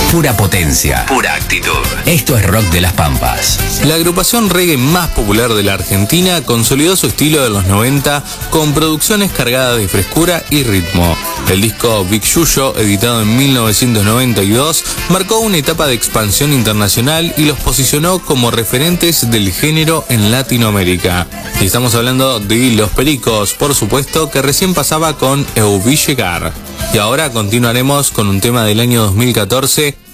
Pura potencia, pura actitud. Esto es Rock de las Pampas. La agrupación reggae más popular de la Argentina consolidó su estilo de los 90 con producciones cargadas de frescura y ritmo. El disco Big Yuyo, editado en 1992, marcó una etapa de expansión internacional y los posicionó como referentes del género en Latinoamérica. Y estamos hablando de Los Pericos, por supuesto, que recién pasaba con Eu Vi Llegar. Y ahora continuaremos con un tema del año 2014